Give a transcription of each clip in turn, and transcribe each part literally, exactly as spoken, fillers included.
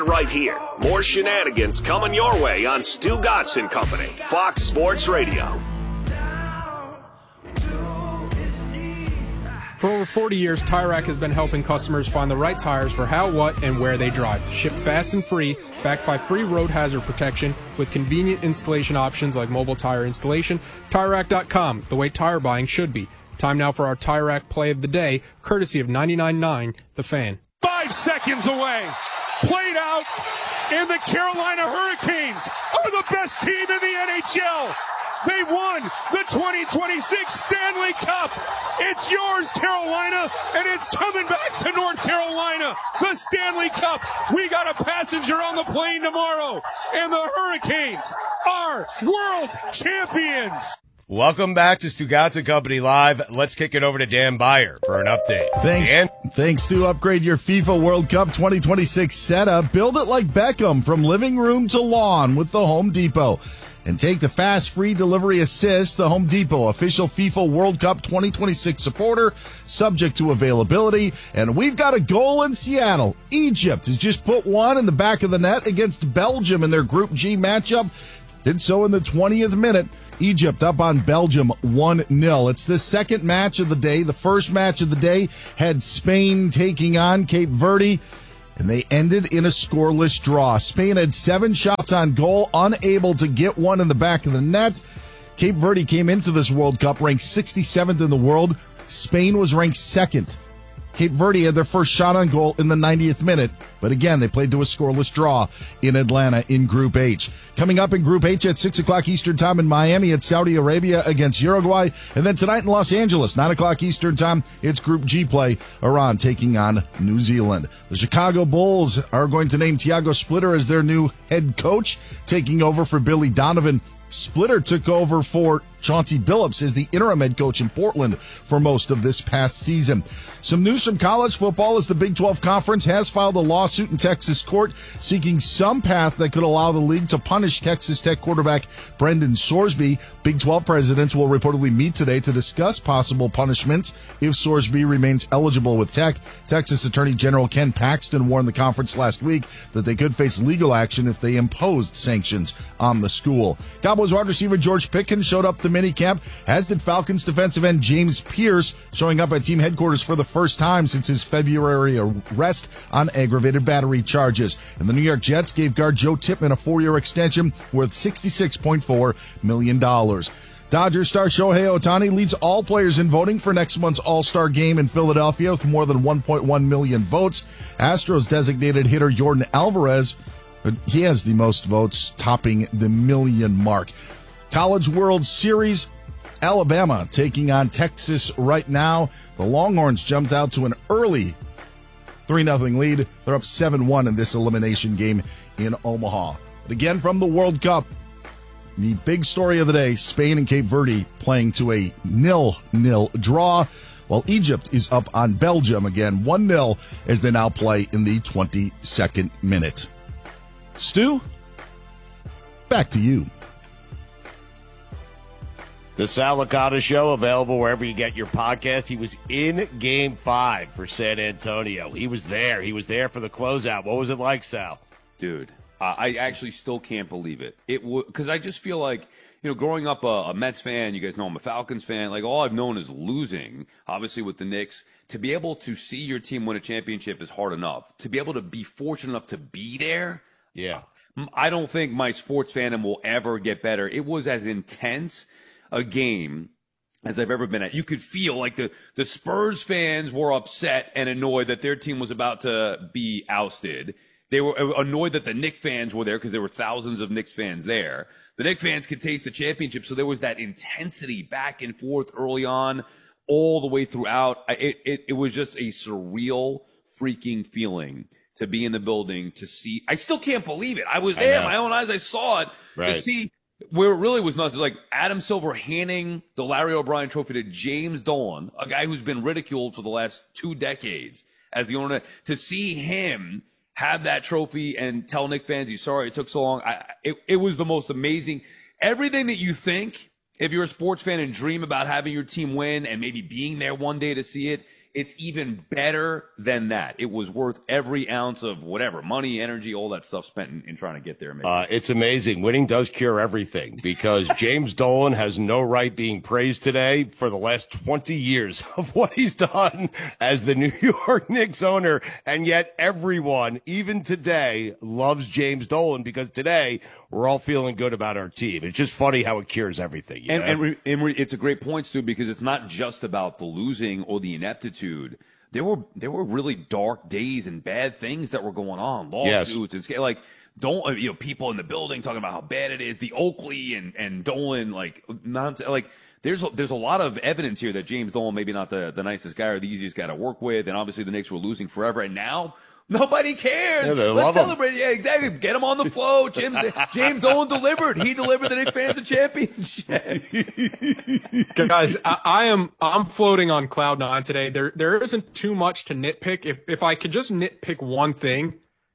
Right here. More shenanigans coming your way on Stu Gatz and Company. Fox Sports Radio. For over forty years, Tire Rack has been helping customers find the right tires for how, what, and where they drive. Shipped fast and free, backed by free road hazard protection, with convenient installation options like mobile tire installation. Tire Rack dot com, the way tire buying should be. Time now for our Tire Rack play of the day, courtesy of ninety-nine point nine The Fan. Five seconds away. Played out, and the Carolina Hurricanes are the best team in the N H L. They won the twenty twenty-six Stanley Cup. It's yours, Carolina, and it's coming back to North Carolina. The Stanley Cup. We got a passenger on the plane tomorrow, and the Hurricanes are world champions. Welcome back to Stu Gatz and Company Live. Let's kick it over to Dan Beyer for an update. Thanks. Dan? Thanks, Stu. Upgrade your FIFA World Cup twenty twenty-six setup. Build it like Beckham from living room to lawn with the Home Depot. And take the fast free delivery assist, the Home Depot official FIFA World Cup twenty twenty-six supporter, subject to availability. And we've got a goal in Seattle. Egypt has just put one in the back of the net against Belgium in their Group G matchup. Did so in the twentieth minute. Egypt up on Belgium one nil. It's the second match of the day. The first match of the day had Spain taking on Cape Verde, and they ended in a scoreless draw. Spain had seven shots on goal, unable to get one in the back of the net. Cape Verde came into this World Cup ranked sixty-seventh in the world. Spain was ranked second. Cape Verde had their first shot on goal in the ninetieth minute. But again, they played to a scoreless draw in Atlanta in Group H. Coming up in Group H at six o'clock Eastern Time in Miami, it's Saudi Arabia against Uruguay. And then tonight in Los Angeles, nine o'clock Eastern Time, it's Group G play. Iran taking on New Zealand. The Chicago Bulls are going to name Thiago Splitter as their new head coach, taking over for Billy Donovan. Splitter took over for Chauncey Billups as the interim head coach in Portland for most of this past season. Some news from college football as the Big twelve Conference has filed a lawsuit in Texas court seeking some path that could allow the league to punish Texas Tech quarterback Brendan Sorsby. Big twelve presidents will reportedly meet today to discuss possible punishments if Sorsby remains eligible with Tech. Texas Attorney General Ken Paxton warned the conference last week that they could face legal action if they imposed sanctions on the school. Cowboys wide receiver George Pickens showed up to minicamp, as did Falcons defensive end James Pierce, showing up at team headquarters for the first time since his February arrest on aggravated battery charges. And the New York Jets gave guard Joe Tippmann a four-year extension worth sixty-six point four million dollars. Dodgers star Shohei Ohtani leads all players in voting for next month's All-Star Game in Philadelphia with more than one point one million votes. Astros designated hitter Yordan Alvarez, but he has the most votes, topping the million mark. College World Series, Alabama taking on Texas right now. The Longhorns jumped out to an early three nothing lead. They're up seven one in this elimination game in Omaha. But again, from the World Cup, the big story of the day, Spain and Cape Verde playing to a nil nil draw, while Egypt is up on Belgium again one nil as they now play in the twenty-second minute. Stu, back to you. The Sal Licata Show, available wherever you get your podcast. He was in Game five for San Antonio. He was there. He was there for the closeout. What was it like, Sal? Dude, uh, I actually still can't believe it. It Because w- I just feel like, you know, growing up a, a Mets fan, you guys know I'm a Falcons fan, like all I've known is losing, obviously with the Knicks. To be able to see your team win a championship is hard enough. To be able to be fortunate enough to be there, yeah, I don't think my sports fandom will ever get better. It was as intense a game as I've ever been at. You could feel like the, the Spurs fans were upset and annoyed that their team was about to be ousted. They were annoyed that the Knicks fans were there because there were thousands of Knicks fans there. The Knicks fans could taste the championship, so there was that intensity back and forth early on, all the way throughout. It, it, it was just a surreal freaking feeling to be in the building, to see. I still can't believe it. I was there, my own eyes, I saw it. Right. To see where it really was nuts, like Adam Silver handing the Larry O'Brien trophy to James Dolan, a guy who's been ridiculed for the last two decades as the owner, to see him have that trophy and tell Knicks fans he's sorry it took so long. I, it, it was the most amazing. Everything that you think, if you're a sports fan and dream about having your team win and maybe being there one day to see it, it's even better than that. It was worth every ounce of whatever money, energy, all that stuff spent in, in trying to get there. Uh, it's amazing. Winning does cure everything, because James Dolan has no right being praised today for the last twenty years of what he's done as the New York Knicks owner. And yet everyone, even today, loves James Dolan because today we're all feeling good about our team. It's just funny how it cures everything. You and, know? and, re, and re, it's a great point, Stu, because it's not just about the losing or the ineptitude. There were there were really dark days and bad things that were going on. Lawsuits yes. and like don't you know people in the building talking about how bad it is. The Oakley and and Dolan like nonsense. Like there's a, there's a lot of evidence here that James Dolan maybe not the the nicest guy or the easiest guy to work with. And obviously the Knicks were losing forever, and now nobody cares. Yeah, Let's celebrate. Him. Yeah, exactly. Get him on the flow. James, James Dolan delivered. He delivered the Knicks fans a championship. Guys, I, I am I'm floating on cloud nine today. There there isn't too much to nitpick. If if I could just nitpick one thing,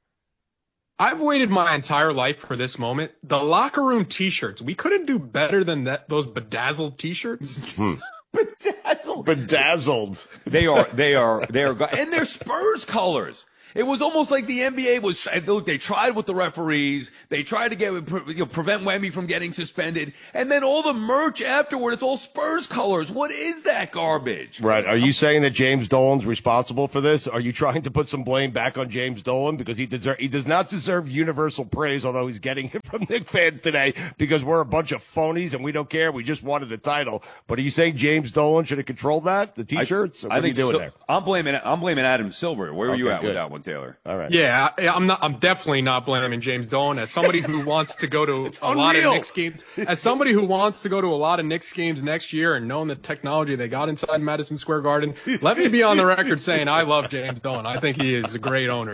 I've waited my entire life for this moment. The locker room T-shirts. We couldn't do better than that. Those bedazzled T-shirts. Bedazzled. Bedazzled. They are. They are. They are. And they're Spurs colors. It was almost like the N B A was, look, they tried with the referees. They tried to get, you know, prevent Wemby from getting suspended. And then all the merch afterward, it's all Spurs colors. What is that garbage? Right. Are you saying that James Dolan's responsible for this? Are you trying to put some blame back on James Dolan? Because he deserve, he does not deserve universal praise, although he's getting it from Knicks fans today because we're a bunch of phonies and we don't care. We just wanted a title. But are you saying James Dolan should have controlled that? The T-shirts? I, what I are think you doing so, there? I'm blaming, I'm blaming Adam Silver. Where are okay, you at good. with that one, Taylor? All right. Yeah, I, I'm not. I'm definitely not blaming James Dolan. As somebody who wants to go to a unreal. lot of Knicks games, as somebody who wants to go to a lot of Knicks games next year, and knowing the technology they got inside Madison Square Garden, let me be on the record saying I love James Dolan. I think he is a great owner.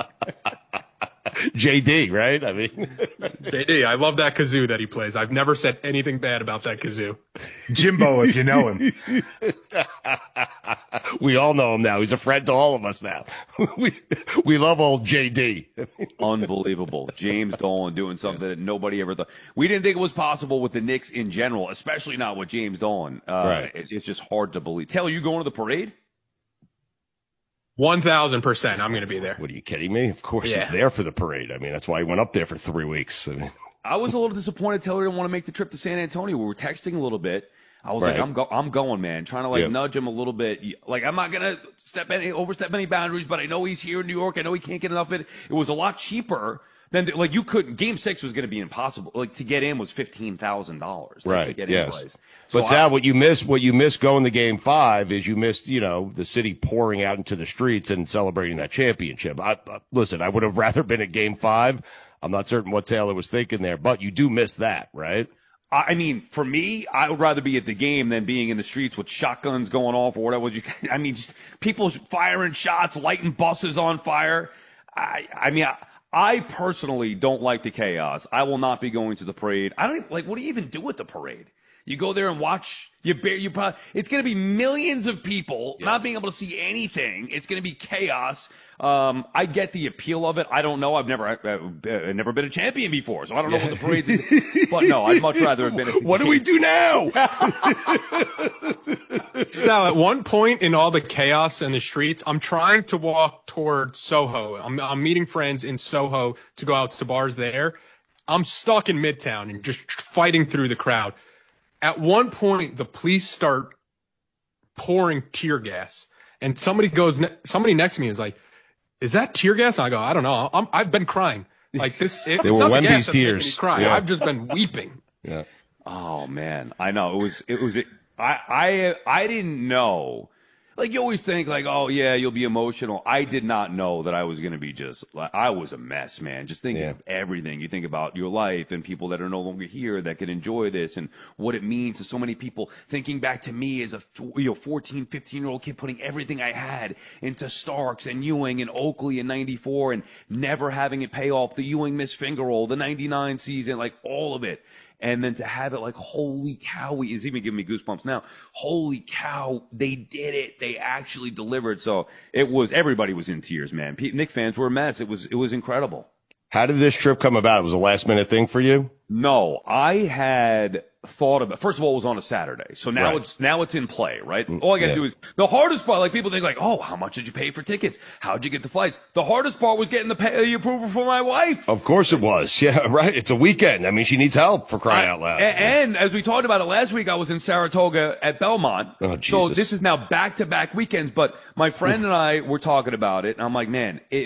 J D, right? I mean, J D, I love that kazoo that he plays. I've never said anything bad about that kazoo. Jimbo, if you know him. We all know him now. He's a friend to all of us now. we we love old J D. Unbelievable. James Dolan doing something that nobody ever thought. We didn't think it was possible with the Knicks in general, especially not with James Dolan. Uh, right. It, it's just hard to believe. Taylor, you going to the parade? One thousand percent. I'm going to be there. What are you kidding me? Of course Yeah. he's there for the parade. I mean, that's why he went up there for three weeks. I mean, I was a little disappointed Taylor didn't want to make the trip to San Antonio. We were texting a little bit. I was Right. like, I'm go- I'm going, man. Trying to like Yeah. nudge him a little bit. Like, I'm not gonna step any overstep any boundaries, but I know he's here in New York. I know he can't get enough of it. It was a lot cheaper than like you couldn't. Game six was going to be impossible. Like to get in was fifteen thousand dollars. Like, right? To get Yes. in place. But So Sal, I- what you miss, what you miss going to game five is you missed, you know, the city pouring out into the streets and celebrating that championship. I, uh, listen, I would have rather been at game five. I'm not certain what Taylor was thinking there, but you do miss that, right? I mean, for me, I would rather be at the game than being in the streets with shotguns going off or whatever. You, I mean, just people firing shots, lighting buses on fire. I, I mean, I, I personally don't like the chaos. I will not be going to the parade. I don't like. What do you even do at the parade? You go there and watch. You bear. You probably. It's going to be millions of people Yes. not being able to see anything. It's going to be chaos. Um, I get the appeal of it. I don't know. I've never, uh, uh, never been a champion before, so I don't know what the parade is. But no, I'd much rather have been. At the What do we do now? Sal, at one point in all the chaos in the streets, I'm trying to walk toward Soho. I'm, I'm meeting friends in Soho to go out to bars there. I'm stuck in Midtown and just fighting through the crowd. At one point, the police start pouring tear gas, and somebody goes, ne- somebody next to me is like, "Is that tear gas?" And I go, "I don't know. I'm, I've been crying like this." It, They it's were not the gas Wemby's that's making tears. me cry. Yeah. I've just been weeping. Yeah. Oh man, I know it was. It was. I. I. I didn't know. Like you always think, like, oh yeah, you'll be emotional. I did not know that I was going to be just. Like, I was a mess, man. Just thinking Yeah. of everything. You think about your life and people that are no longer here that can enjoy this, and what it means to so many people. Thinking back to me as a you know fourteen, fifteen year old kid, putting everything I had into Starks and Ewing and Oakley in ninety-four, and never having it pay off. The Ewing missed finger roll, the ninety-nine season, like all of it. And then to have it like, holy cow, is even giving me goosebumps now. Holy cow, they did it. They actually delivered. So it was, everybody was in tears, man. P- Knicks fans were a mess. It was, it was incredible. How did this trip come about? It was a last minute thing for you? No, I had thought about, first of all, it was on a Saturday. So now Right. it's, now it's in play, right? All I got to Yeah. do is, the hardest part, like people think like, oh, how much did you pay for tickets? How'd you get the flights? The hardest part was getting the pay, the approval for my wife. Of course it was. Yeah, right. It's a weekend. I mean, she needs help, for crying out loud. A- And, as we talked about it last week, I was in Saratoga at Belmont. Oh, so Jesus. this is now back-to-back weekends. But my friend and I were talking about it, and I'm like, man, if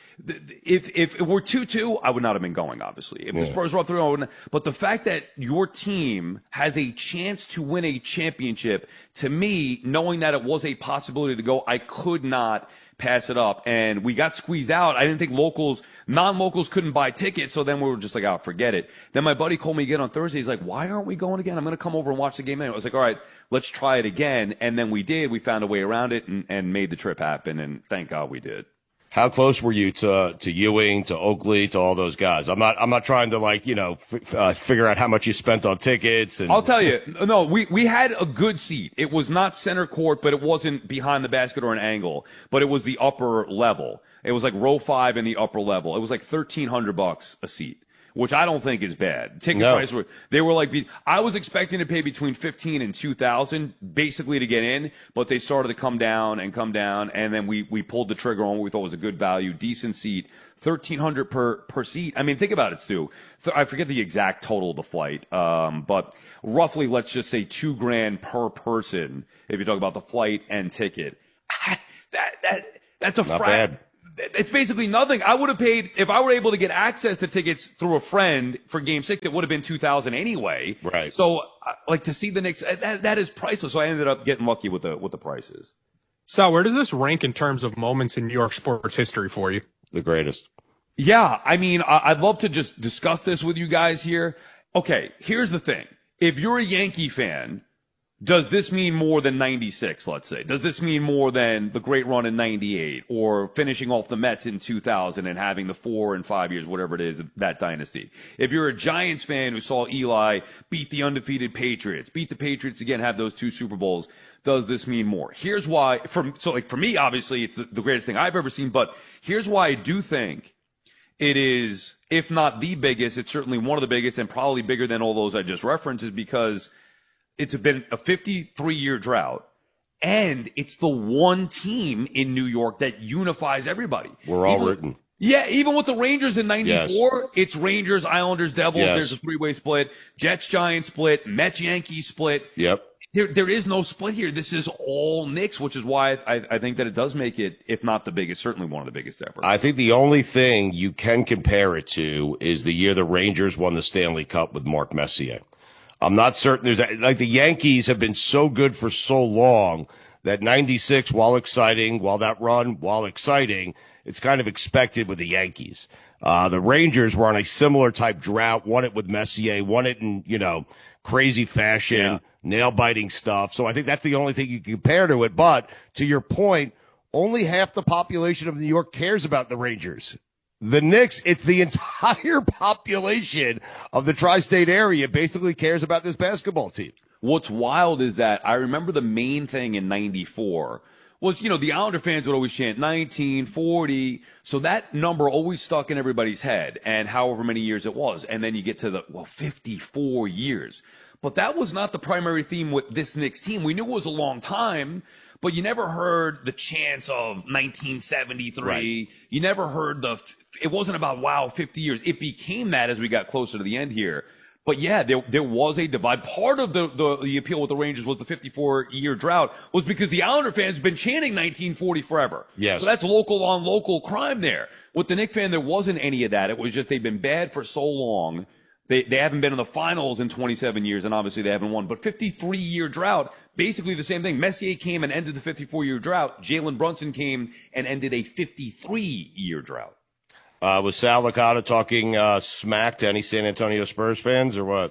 if if it were two two, I would not have been going, obviously. If the Spurs were up three, I wouldn't. But the fact that your team has a chance to win a championship, to me, knowing that it was a possibility to go, I could not pass it up. And we got squeezed out. I didn't think locals, non-locals couldn't buy tickets, so then we were just like, oh, forget it. Then my buddy called me again on Thursday. He's like, why aren't we going again? I'm going to come over and watch the game anyway. I was like, all right, let's try it again. And then we did. We found a way around it and, and made the trip happen, and thank God we did. How close were you to to Ewing, to Oakley, to all those guys? I'm not I'm not trying to like you know f- uh, figure out how much you spent on tickets. And I'll tell you, no, we we had a good seat. It was not center court, but it wasn't behind the basket or an angle, but it was the upper level. It was like row five in the upper level. It was like thirteen hundred bucks a seat, which I don't think is bad. Ticket No. prices were, they were like, I was expecting to pay between fifteen and two thousand basically to get in, but they started to come down and come down. And then we, we pulled the trigger on what we thought was a good value, decent seat, thirteen hundred per, per seat. I mean, think about it, Stu. Th- I forget the exact total of the flight. Um, but roughly, let's just say two grand per person. If you talk about the flight and ticket, that, that, that's a Not fra- bad. It's basically nothing. I would have paid, if I were able to get access to tickets through a friend for game six, it would have been two thousand anyway. Right. So, uh, like, to see the Knicks, that, that is priceless. So I ended up getting lucky with the, with the prices. Sal, where does this rank in terms of moments in New York sports history for you? the greatest. Yeah. I mean, I, I'd love to just discuss this with you guys here. Okay. Here's the thing. If you're a Yankee fan, does this mean more than ninety-six, let's say? Does this mean more than the great run in ninety-eight or finishing off the Mets in two thousand and having the four and five years, whatever it is, of that dynasty? If you're a Giants fan who saw Eli beat the undefeated Patriots, beat the Patriots again, have those two Super Bowls, does this mean more? Here's why. For, so, like, for me, obviously, it's the, the greatest thing I've ever seen, but here's why I do think it is, if not the biggest, it's certainly one of the biggest and probably bigger than all those I just referenced, is because it's been a fifty-three year drought, and it's the one team in New York that unifies everybody. We're all even, rooting. Yeah, even with the Rangers in ninety-four, yes. It's Rangers, Islanders, Devils. Yes. There's a three-way split. Jets, Giants split. Mets, Yankees split. Yep. There, there is no split here. This is all Knicks, which is why I, I think that it does make it, if not the biggest, certainly one of the biggest ever. I think the only thing you can compare it to is the year the Rangers won the Stanley Cup with Mark Messier. I'm not certain there's a, like the Yankees have been so good for so long that ninety-six, while exciting, while that run, while exciting, it's kind of expected with the Yankees. Uh, the Rangers were on a similar type drought, won it with Messier, won it in, you know, crazy fashion, yeah. nail biting stuff. So I think that's the only thing you can compare to it. But to your point, only half the population of New York cares about the Rangers. The Knicks, it's the entire population of the tri-state area basically cares about this basketball team. What's wild is that I remember the main thing in ninety-four was, you know, the Islander fans would always chant nineteen, forty. So that number always stuck in everybody's head, and however many years it was. And then you get to the, well, fifty-four years. But that was not the primary theme with this Knicks team. We knew it was a long time, but you never heard the chants of nineteen seventy-three. Right. You never heard the, it wasn't about, wow, fifty years. It became that as we got closer to the end here. But yeah, there, there was a divide. Part of the, the, the appeal with the Rangers was the fifty-four year drought was because the Islander fans have been chanting nineteen forty forever. Yes. So that's local on local crime there. With the Knicks fan, there wasn't any of that. It was just they've been bad for so long. They, they haven't been in the finals in twenty-seven years, and obviously they haven't won. But fifty-three year drought, basically the same thing. Messier came and ended the fifty-four year drought. Jalen Brunson came and ended a fifty-three year drought. Uh, was Sal Licata talking uh, smack to any San Antonio Spurs fans or what?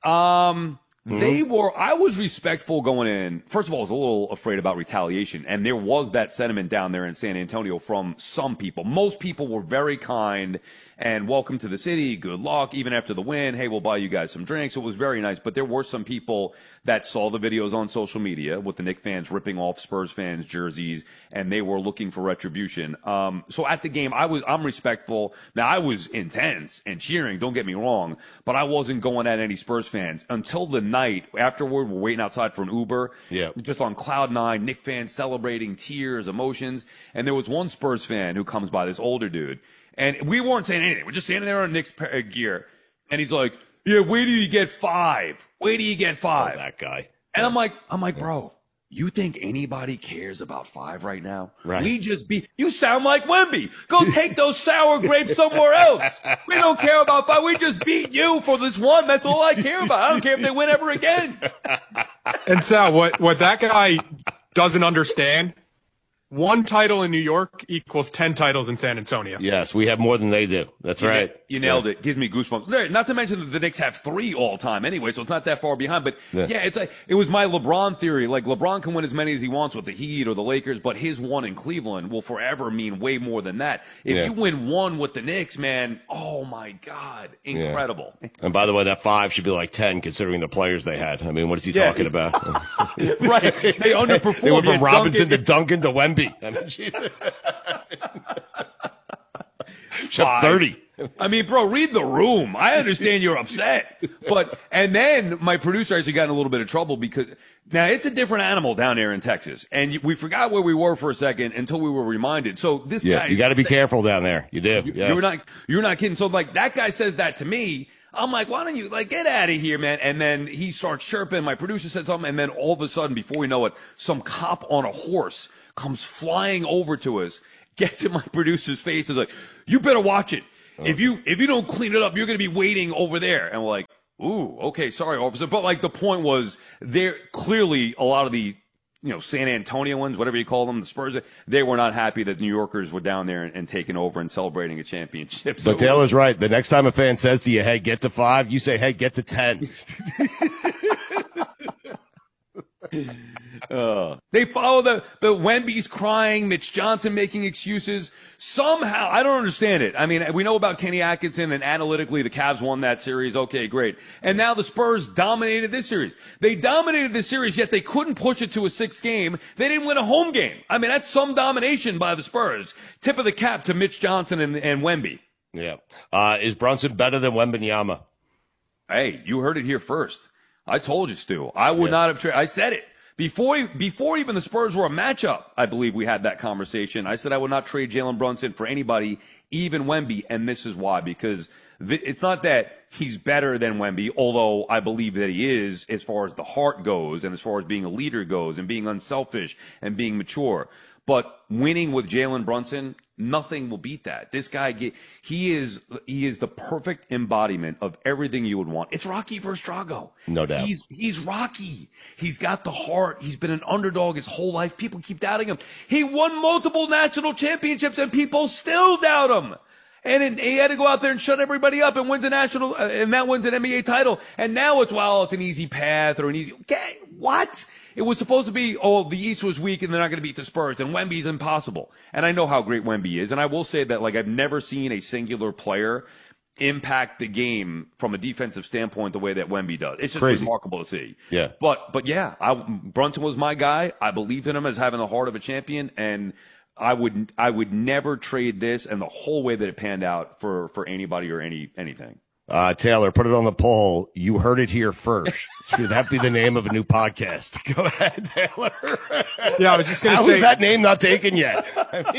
Um, Mm-hmm. they were, I was respectful going in. First of all, I was a little afraid about retaliation, and there was that sentiment down there in San Antonio from some people. Most people were very kind and welcome to the city, good luck, even after the win, hey, we'll buy you guys some drinks. It was very nice, but there were some people that saw the videos on social media with the Knicks fans ripping off Spurs fans' jerseys, and they were looking for retribution. Um, so at the game, I was, I'm respectful. Now, I was intense and cheering, don't get me wrong, but I wasn't going at any Spurs fans until the night afterward. We're waiting outside for an Uber, yeah, just on cloud nine, Knicks fans celebrating, tears, emotions, and there was one Spurs fan who comes by, this older dude, and we weren't saying anything. We're just standing there in Knicks gear, and he's like, yeah, wait till you get five. Wait till you get five. Oh, that guy. And I'm like, I'm like, bro, you think anybody cares about five right now? Right. We just beat, you sound like Wemby. Go take those sour grapes somewhere else. We don't care about five. We just beat you for this one. That's all I care about. I don't care if they win ever again. And Sal, what, what that guy doesn't understand, one title in New York equals ten titles in San Antonio. Yes, we have more than they do. That's you right. Na- you nailed yeah. it. Gives me goosebumps. Not to mention that the Knicks have three all time anyway, so it's not that far behind. But yeah, yeah it's like, it was my LeBron theory. Like, LeBron can win as many as he wants with the Heat or the Lakers, but his one in Cleveland will forever mean way more than that. If yeah. you win one with the Knicks, man, oh my God, incredible. Yeah. And by the way, that five should be like ten considering the players they had. I mean, what is he yeah. talking about? Right. They underperformed. They went from yeah, Robinson Duncan. to Duncan to Wemby. I mean, Jesus. Shot thirty. I mean, bro, read the room. I understand you're upset. But, and then my producer actually got in a little bit of trouble because now it's a different animal down there in Texas. And we forgot where we were for a second until we were reminded. So this yeah, guy. You got to be careful down there. You do. You, yes. You're not, you're not kidding. So like that guy says that to me. I'm like, why don't you like get out of here, man? And then he starts chirping. My producer said something. And then all of a sudden, before we know it, some cop on a horse comes flying over to us, gets in my producer's face, and is like, you better watch it. Oh. If you if you don't clean it up, you're going to be waiting over there. And we're like, ooh, okay, sorry, officer. But like the point was, there clearly a lot of the, you know, San Antonians, whatever you call them, the Spurs, they were not happy that New Yorkers were down there and, and taking over and celebrating a championship. So but Taylor's right. The next time a fan says to you, hey, get to five, you say, hey, get to ten. Uh, they follow the, the Wemby's crying, Mitch Johnson making excuses. Somehow, I don't understand it. I mean, we know about Kenny Atkinson, and analytically the Cavs won that series. Okay, great. And now the Spurs dominated this series. They dominated this series, yet they couldn't push it to a sixth game. They didn't win a home game. I mean, that's some domination by the Spurs. Tip of the cap to Mitch Johnson and, and Wemby. Yeah. Uh, is Brunson better than Wembanyama? Hey, you heard it here first. I told you, Stu. I would yeah. not have traded. I said it. Before, before even the Spurs were a matchup, I believe we had that conversation. I said I would not trade Jalen Brunson for anybody, even Wemby, and this is why. Because th- it's not that he's better than Wemby, although I believe that he is as far as the heart goes and as far as being a leader goes and being unselfish and being mature. But winning with Jalen Brunson, nothing will beat that. This guy, he is he is the perfect embodiment of everything you would want. It's Rocky versus Drago. No doubt. He's he's Rocky. He's got the heart. He's been an underdog his whole life. People keep doubting him. He won multiple national championships, and people still doubt him. And it, he had to go out there and shut everybody up and wins a national, uh, and that wins an N B A title. And now it's, well, it's an easy path or an easy, okay, what? It was supposed to be, oh, the East was weak and they're not going to beat the Spurs, and Wemby's impossible. And I know how great Wemby is. And I will say that, like, I've never seen a singular player impact the game from a defensive standpoint the way that Wemby does. It's just Crazy. remarkable to see. Yeah. But, but yeah, I, Brunson was my guy. I believed in him as having the heart of a champion, and I would, I would never trade this and the whole way that it panned out for, for anybody or any, anything. Uh, Taylor, put it on the poll. You heard it here first. Should that be the name of a new podcast? Go ahead, Taylor. Yeah, I was just going to say. How is that name not taken yet? I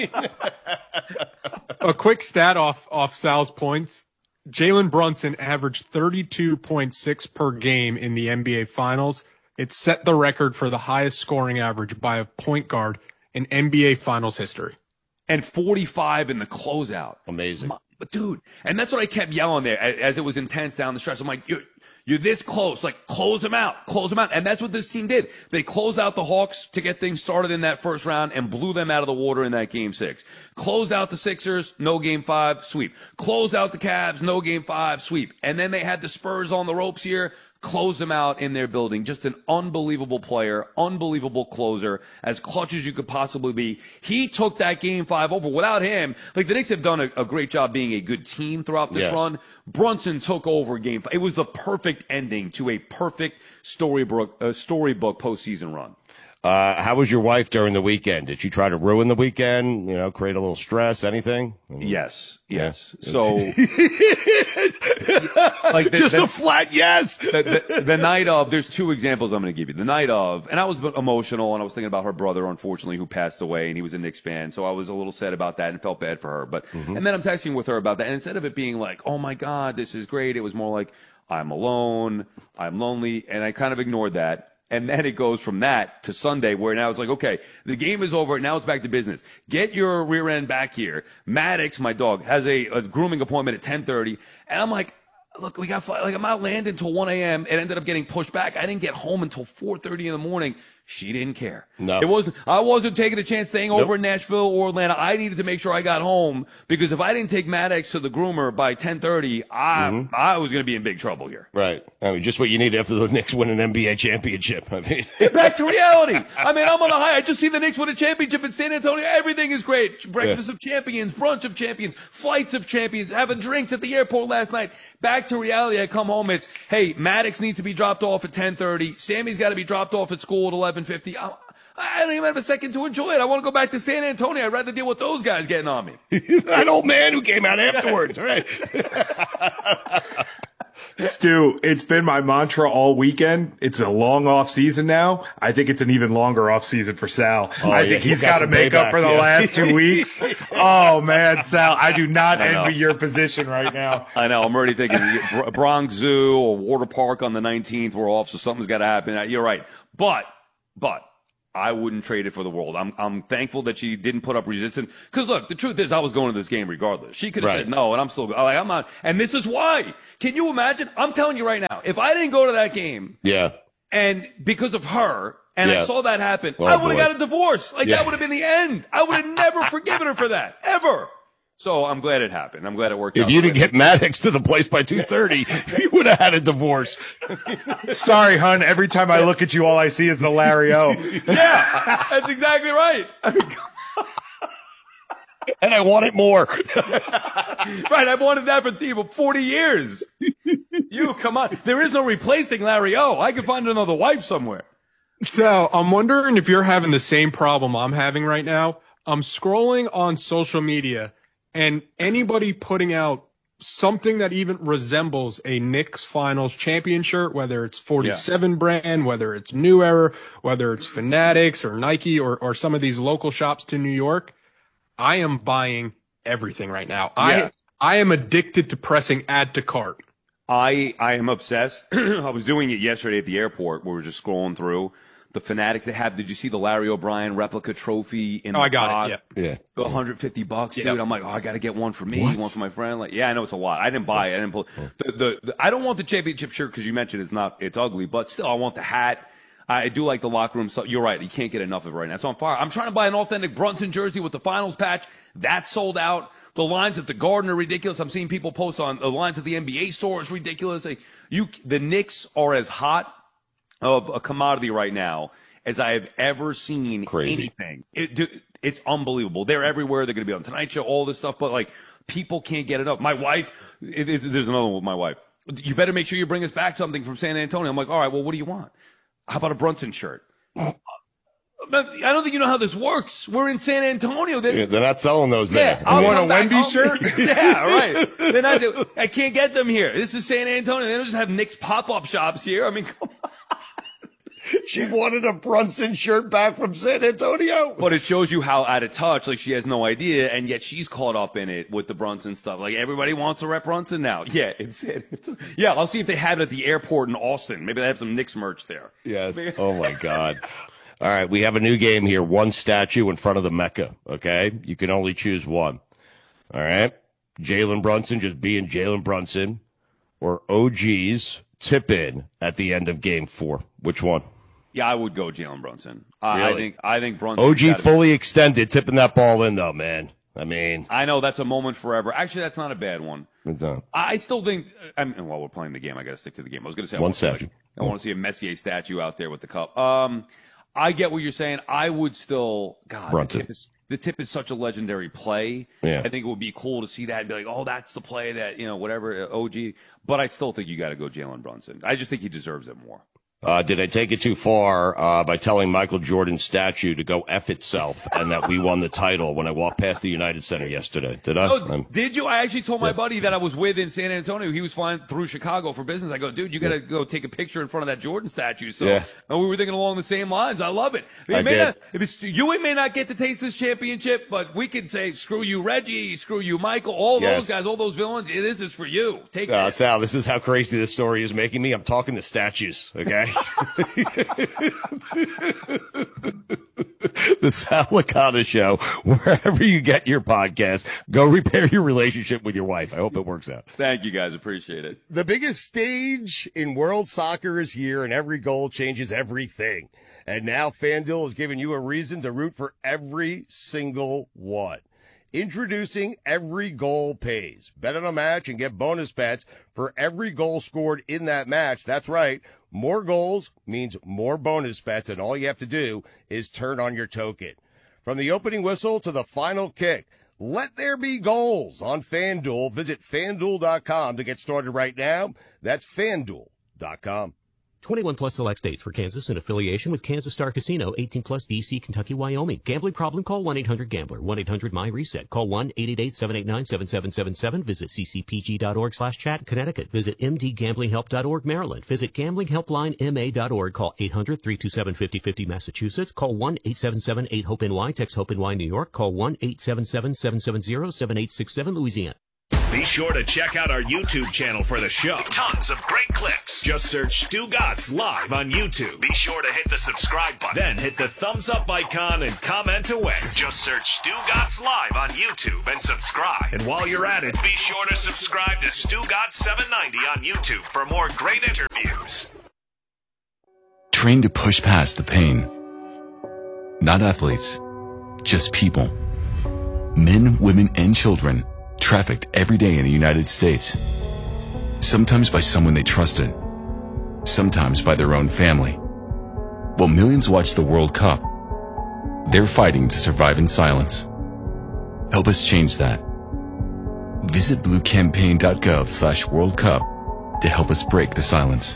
mean, a quick stat off, off Sal's points. Jalen Brunson averaged thirty-two point six per game in the N B A Finals. It set the record for the highest scoring average by a point guard in N B A Finals history. And forty-five in the closeout. Amazing. My, but dude, and that's what I kept yelling there as it was intense down the stretch. I'm like, you're, you're this close. Like, close them out. Close them out. And that's what this team did. They closed out the Hawks to get things started in that first round and blew them out of the water in that game six. Closed out the Sixers, no game five, sweep. Closed out the Cavs, no game five, sweep. And then they had the Spurs on the ropes here. close them out in their building. Just an unbelievable player, unbelievable closer, as clutch as you could possibly be. He took that game five over. Without him, like the Knicks have done a, a great job being a good team throughout this yes. run. Brunson took over game five. It was the perfect ending to a perfect storybook, uh, storybook postseason run. Uh, how was your wife during the weekend? Did she try to ruin the weekend? You know, create a little stress, anything? Yes, yes. Yeah. So, like the, just the, a flat yes. the, the, the night of, there's two examples I'm going to give you. The night of, and I was emotional, and I was thinking about her brother, unfortunately, who passed away, and he was a Knicks fan, so I was a little sad about that and felt bad for her. But mm-hmm. and then I'm texting with her about that, and instead of it being like, oh my God, this is great, it was more like, I'm alone, I'm lonely, and I kind of ignored that. And then it goes from that to Sunday, where now it's like, okay, the game is over. Now it's back to business. Get your rear end back here. Maddox, my dog, has a, a grooming appointment at ten thirty. And I'm like, look, we got, like, I'm out landing until one a.m. It ended up getting pushed back. I didn't get home until four thirty in the morning. She didn't care. No. It wasn't, I wasn't taking a chance staying nope. over in Nashville or Atlanta. I needed to make sure I got home, because if I didn't take Maddox to the groomer by ten thirty, I, mm-hmm. I was going to be in big trouble here. Right. I mean, just what you need after the Knicks win an N B A championship. I mean, back to reality. I mean, I'm on a high. I just see the Knicks win a championship in San Antonio. Everything is great. Breakfast yeah. of champions, brunch of champions, flights of champions, having drinks at the airport last night. Back to reality. I come home. It's, hey, Maddox needs to be dropped off at ten thirty. Sammy's got to be dropped off at school at eleven fifty. I, I don't even have a second to enjoy it. I want to go back to San Antonio. I'd rather deal with those guys getting on me. That old man who came out afterwards, right? Stu, it's been my mantra all weekend. It's a long off season now. I think it's an even longer off season for Sal. Oh, I yeah, think he's, he's got got to make payback, up for the yeah. last two weeks. Oh man, Sal, I do not I envy know. your position right now. I know. I'm already thinking Bronx Zoo or Water Park on the nineteenth. We're off, so something's got to happen. You're right. But, but. I wouldn't trade it for the world. I'm I'm thankful that she didn't put up resistance. Because look, the truth is, I was going to this game regardless. She could have right. said no, and I'm still like, I'm not. And this is why. Can you imagine? I'm telling you right now, if I didn't go to that game, yeah, and because of her, and yeah. I saw that happen, oh, I would have boy. got a divorce. Like yeah. that would have been the end. I would have never forgiven her for that ever. So I'm glad it happened. I'm glad it worked if out. If you didn't get Maddox to the place by two thirty, you would have had a divorce. Sorry, hun. Every time I look at you, all I see is the Larry O. Yeah, that's exactly right. I mean, and I want it more. Right, I've wanted that for T for forty years. You, come on. There is no replacing Larry O. I can find another wife somewhere. So I'm wondering if you're having the same problem I'm having right now. I'm scrolling on social media, and anybody putting out something that even resembles a Knicks Finals champion shirt, whether it's forty-seven yeah. brand, whether it's New Era, whether it's Fanatics or Nike or, or some of these local shops to New York, I am buying everything right now. Yeah. I I am addicted to pressing add to cart. I I am obsessed. I was doing it yesterday at the airport where we were just scrolling through. The Fanatics they have. Did you see the Larry O'Brien replica trophy in oh, the I got pot? it. Yeah. Yeah. one hundred fifty bucks, dude. Yep. I'm like, oh, I got to get one for me, What? one for my friend. Like, yeah, I know it's a lot. I didn't buy it. I didn't pull the, the, the I don't want the championship shirt because you mentioned it's not, it's ugly, but still, I want the hat. I do like the locker room stuff. You're right. You can't get enough of it right now. It's on fire. I'm trying to buy an authentic Brunson jersey with the finals patch. That's sold out. The lines at the Garden are ridiculous. I'm seeing people post on the lines at the N B A store is ridiculous. Like, you, the Knicks are as hot of a commodity right now as I have ever seen. Crazy. Anything. It, it's unbelievable. They're everywhere. They're going to be on Tonight Show, all this stuff. But like, people can't get it up. My wife, it, it's, there's another one with my wife. You better make sure you bring us back something from San Antonio. I'm like, all right, well, what do you want? How about a Brunson shirt? I don't think you know how this works. We're in San Antonio. They're, Yeah, they're not selling those yeah, there. I'll You want come a back Wemby home. shirt? Yeah, right. Then I, do, I can't get them here. This is San Antonio. They don't just have Knicks pop-up shops here. I mean, come on. She wanted a Brunson shirt back from San Antonio. But it shows you how out of touch, like she has no idea, and yet she's caught up in it with the Brunson stuff. Like everybody wants to rep Brunson now. Yeah, it's, it's yeah. I'll see if they have it at the airport in Austin. Maybe they have some Knicks merch there. Yes. Oh my God. All right, we have a new game here. One statue in front of the Mecca. Okay, you can only choose one. All right, Jalen Brunson just being Jalen Brunson, or O G's tip in at the end of Game Four. Which one? Yeah, I would go Jalen Brunson. Uh, Really? I think I think Brunson. O G fully be- extended, tipping that ball in though, man. I mean, I know that's a moment forever. Actually, that's not a bad one. It's not. I still think. I mean, while we're playing the game, I got to stick to the game. I was going to say I One want to see, statue. like, I want to see a Messier statue out there with the cup. Um, I get what you're saying. I would still. God, Brunson. the tip, is, the tip is such a legendary play. Yeah. I think it would be cool to see that and be like, oh, that's the play that you know, whatever O G. But I still think you got to go Jalen Brunson. I just think he deserves it more. Uh, did I take it too far uh, by telling Michael Jordan's statue to go F itself and that we won the title when I walked past the United Center yesterday? Did I? Oh, I'm, did you? I actually told my yeah. buddy that I was with in San Antonio. He was flying through Chicago for business. I go, dude, you got to yeah. go take a picture in front of that Jordan statue. So yes. and we were thinking along the same lines. I love it. I mean, I it may did. not, it's, you may not get to taste this championship, but we can say, screw you, Reggie, screw you, Michael, all yes. those guys, all those villains. This is for you. Take uh, that. Sal, this is how crazy this story is making me. I'm talking to statues, okay? The Sal Licata Show, wherever you get your podcast, go repair your relationship with your wife. I hope it works out. Thank you, guys. Appreciate it. The biggest stage in world soccer is here, and every goal changes everything. And now FanDuel is giving you a reason to root for every single one. Introducing Every Goal Pays. Bet on a match and get bonus bets for every goal scored in that match. That's right. More goals means more bonus bets, and all you have to do is turn on your token. From the opening whistle to the final kick, let there be goals on FanDuel. Visit FanDuel dot com to get started right now. That's FanDuel dot com. twenty-one plus select states. For Kansas in affiliation with Kansas Star Casino, eighteen plus D C, Kentucky, Wyoming. Gambling problem? Call one eight hundred gambler. one eight hundred my reset. Call one eight eight eight seven eight nine seven seven seven seven. Visit c c p g dot org slash chat, Connecticut. Visit m d gambling help dot org, Maryland. Visit gambling helpline m a dot org. Call eight hundred three two seven five zero five zero, Massachusetts. Call one eight seven seven eight hope N Y. Text HOPE-NY, New York. Call one eight seven seven seven seven zero seven eight six seven, Louisiana. Be sure to check out our YouTube channel for the show. Tons of great clips. Just search Stu Gatz Live on YouTube. Be sure to hit the subscribe button. Then hit the thumbs up icon and comment away. Just search Stu Gatz Live on YouTube and subscribe. And while you're at it, be sure to subscribe to Stu Gatz seven ninety on YouTube for more great interviews. Train to push past the pain. Not athletes, just people. Men, women, and children trafficked every day in the United States. Sometimes by someone they trusted, sometimes by their own family. While millions watch the World Cup, they're fighting to survive in silence. Help us change that. Visit bluecampaign.gov slash World Cup to help us break the silence.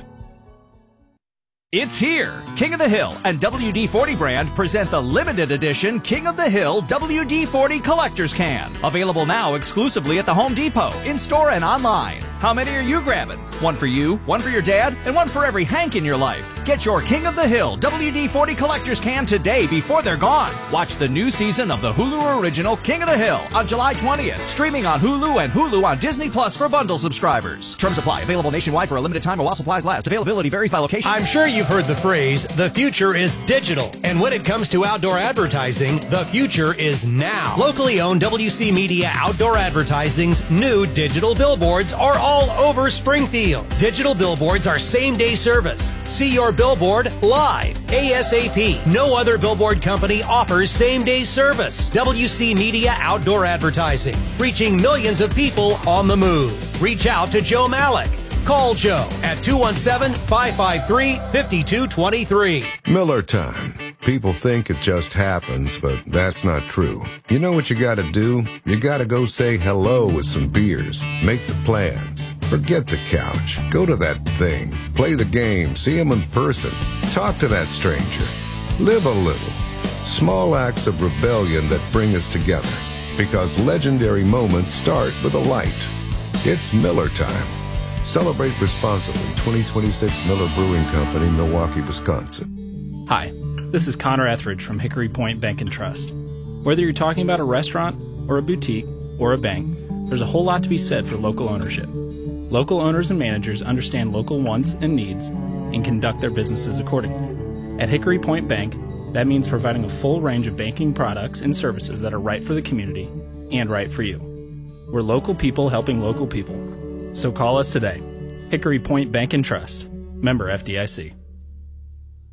It's here! King of the Hill and W D forty brand present the limited edition King of the Hill W D forty Collector's Can. Available now exclusively at the Home Depot, in-store and online. How many are you grabbing? One for you, one for your dad, and one for every Hank in your life. Get your King of the Hill W D forty Collector's Can today before they're gone. Watch the new season of the Hulu original King of the Hill on July twentieth. Streaming on Hulu and Hulu on Disney Plus for bundle subscribers. Terms apply. Available nationwide for a limited time or while supplies last. Availability varies by location. I'm sure you've heard the phrase, the future is digital. And when it comes to outdoor advertising, the future is now. Locally owned W C Media Outdoor Advertising's new digital billboards are all over Springfield. Digital billboards are same-day service. See your billboard live, ASAP. No other billboard company offers same-day service. W C Media Outdoor Advertising, reaching millions of people on the move. Reach out to Joe Malik. Call Joe at two one seven, five five three, five two two three. Miller time. People think it just happens, but that's not true. You know what you gotta do? You gotta go say hello with some beers. Make the plans. Forget the couch. Go to that thing. Play the game. See him in person. Talk to that stranger. Live a little. Small acts of rebellion that bring us together. Because legendary moments start with a light. It's Miller time. Celebrate responsibly. twenty twenty-six Miller Brewing Company, Milwaukee, Wisconsin. Hi, this is Connor Etheridge from Hickory Point Bank and Trust. Whether you're talking about a restaurant or a boutique or a bank, there's a whole lot to be said for local ownership. Local owners and managers understand local wants and needs and conduct their businesses accordingly. At Hickory Point Bank, that means providing a full range of banking products and services that are right for the community and right for you. We're local people helping local people. So call us today. Hickory Point Bank and Trust. Member F D I C.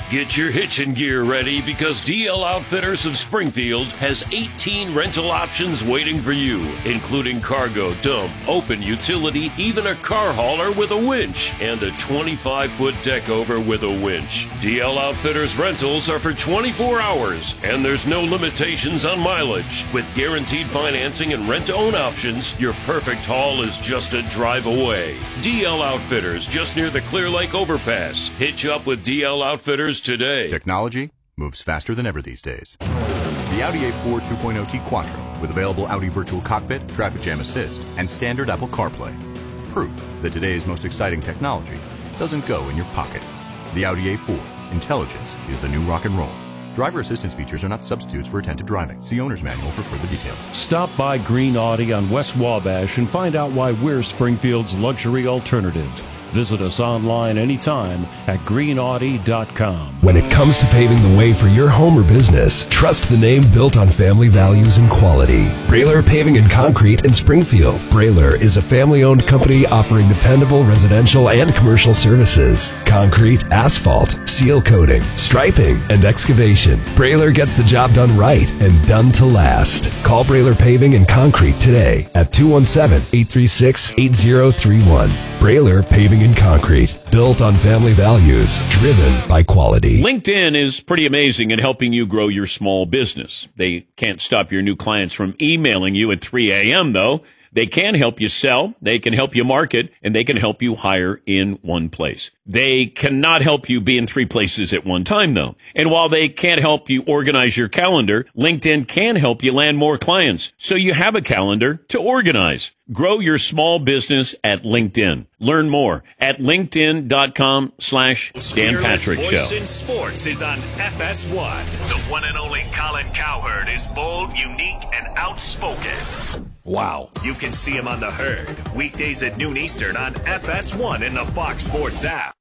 Get your hitching gear ready because D L Outfitters of Springfield has eighteen rental options waiting for you, including cargo, dump, open utility, even a car hauler with a winch, and a twenty-five foot deck over with a winch. D L Outfitters rentals are for twenty-four hours, and there's no limitations on mileage. With guaranteed financing and rent-to-own options, your perfect haul is just a drive away. D L Outfitters, just near the Clear Lake Overpass. Hitch up with D L Outfitters today. Technology moves faster than ever these days. The Audi A four two point oh T Quattro with available Audi Virtual Cockpit, Traffic Jam Assist, and standard Apple CarPlay. Proof that today's most exciting technology doesn't go in your pocket. The Audi A four. Intelligence is the new rock and roll. Driver assistance features are not substitutes for attentive driving. See owner's manual for further details. Stop by Green Audi on West Wabash and find out why we're Springfield's luxury alternative. Visit us online anytime at green audi dot com. When it comes to paving the way for your home or business, trust the name built on family values and quality. Brailer Paving and Concrete in Springfield. Brailer is a family-owned company offering dependable residential and commercial services. Concrete, asphalt, seal coating, striping, and excavation. Brailer gets the job done right and done to last. Call Brailer Paving and Concrete today at two one seven, eight three six, eight zero three one. Brailer Paving and Concrete, built on family values, driven by quality. LinkedIn is pretty amazing in helping you grow your small business. They can't stop your new clients from emailing you at three a.m., though. They can help you sell, they can help you market, and they can help you hire in one place. They cannot help you be in three places at one time, though. And while they can't help you organize your calendar, LinkedIn can help you land more clients, so you have a calendar to organize. Grow your small business at LinkedIn. Learn more at linkedin.com slash Dan Patrick Show. Voice in sports is on F S one. The one and only Colin Cowherd is bold, unique, and outspoken. Wow. You can see him on The Herd, weekdays at noon Eastern on F S one in the Fox Sports app.